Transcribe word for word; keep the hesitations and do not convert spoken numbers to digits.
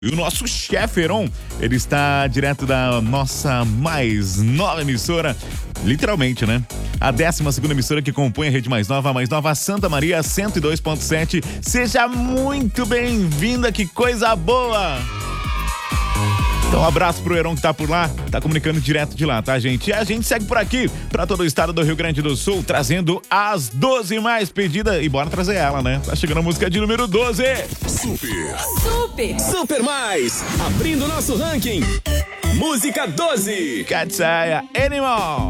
E o nosso chefe Heron, ele está direto da nossa mais nova emissora, literalmente, né? A décima segunda emissora que compõe a rede mais nova, a mais nova Santa Maria cento e dois ponto sete. Seja muito bem-vinda, que coisa boa! Então um abraço pro Heron que tá por lá, tá comunicando direto de lá, tá, gente? E a gente segue por aqui, pra todo o estado do Rio Grande do Sul, trazendo as doze mais pedidas. E bora trazer ela, né? Tá chegando a música de número doze. Super! Super! Super mais! Abrindo nosso ranking. Música doze. Katsaya Animal.